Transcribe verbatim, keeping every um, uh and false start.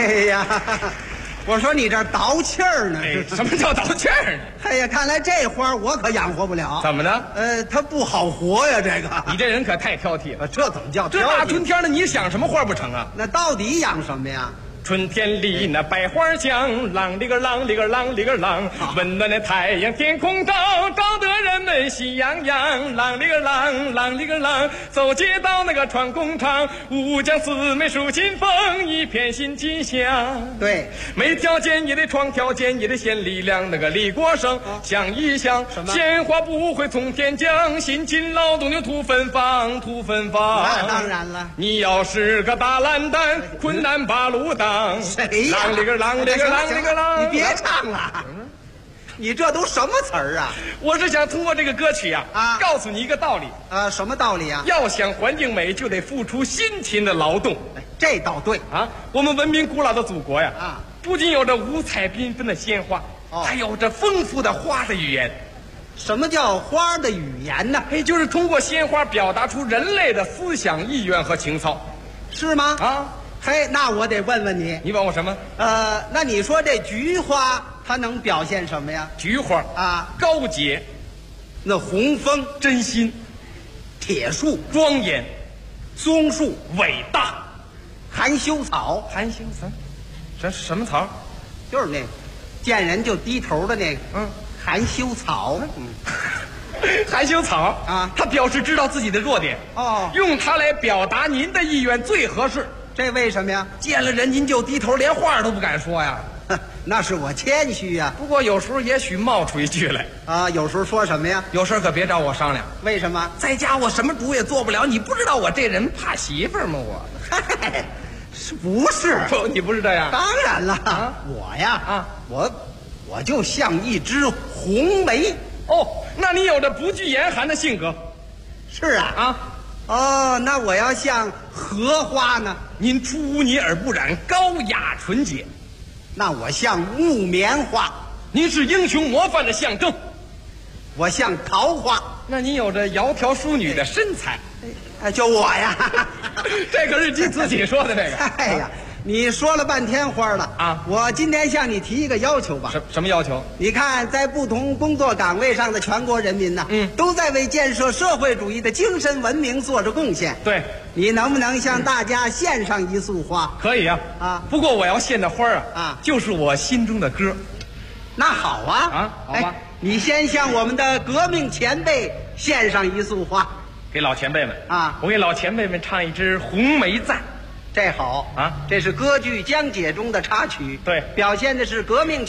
哎呀，我说你这倒气儿呢？ 哎，什么叫倒气儿呢？ 哎呀，看来这花我可养活不了。 怎么呢？ 呃，它不好活呀，这个。 你这人可太挑剔了。 这怎么叫挑剔？ 这大春天的，你想什么花不成啊？ 那到底养什么呀？ 春天里那百花香，啷里个啷里个啷里个啷，温暖的太阳天空照，照得人们喜洋洋。啷里个啷啷里个啷，走街道那个穿工厂，乌江四妹数新风，一片新气象。 对， 每条街你的窗条街你的鲜力量，那个李国生想一想，鲜花不会从天降，辛勤劳动就土芬芳，土芬芳。 那当然了， 你要是个大烂蛋，困难把路当。 谁呀？ 啷里个啷里个啷里个啷， 你别唱了，你这都什么词儿啊？ 我是想通过这个歌曲啊， 啊， 告诉你一个道理。 呃，什么道理啊？ 要想环境美，就得付出辛勤的劳动。 哎，这倒对啊！我们文明古老的祖国呀， 啊， 不仅有着五彩缤纷的鲜花， 哦， 还有着丰富的花的语言。 什么叫花的语言呢？ 哎，就是通过鲜花表达出人类的思想、意愿和情操， 是吗？ 啊。 嘿，那我得问问你， 你问我什么？ 呃，那你说这菊花它能表现什么呀？ 菊花啊， 高洁， 那红枫真心， 铁树庄严， 松树伟大， 含羞草， 含羞草，这是什么草？ 就是那个见人就低头的那个， 嗯， 含羞草，嗯， 含羞草啊， 他表示知道自己的弱点， 哦， 用它来表达您的意愿最合适。 这为什么呀？ 见了人您就低头，连话都不敢说呀。 那是我谦虚呀。 不过有时候也许冒出一句来啊，有时候说什么呀？ 有事可别找我商量。 为什么？ 在家我什么主也做不了。你不知道我这人怕媳妇儿吗？我， 嗨，是不是？ 不，你不是这样。 当然了， 啊、 我呀， 啊， 我我就像一枝红梅。 哦，那你有着不惧严寒的性格。 是啊， 啊。 哦，那我要像荷花呢？ 您出污泥而不染，高雅纯洁。 那我像木棉花。 您是英雄模范的象征。 我像桃花。 那您有着窈窕淑女的身材。 哎，就我呀。 这可是你自己说的这个。 哎呀，你说了半天花了啊！ 我今天向你提一个要求吧。 什什么要求？ 你看，在不同工作岗位上的全国人民呢， 嗯， 都在为建设社会主义的精神文明做着贡献。 对， 你能不能向大家献上一束花？ 可以啊，啊，不过我要献的花啊，啊，就是我心中的歌。 那好啊， 啊，好吧， 哎，你先向我们的革命前辈献上一束花， 给老前辈们啊， 我给老前辈们唱一支《红梅赞》。 这好啊， 这是歌剧《江姐》中的插曲， 对， 表现的是革命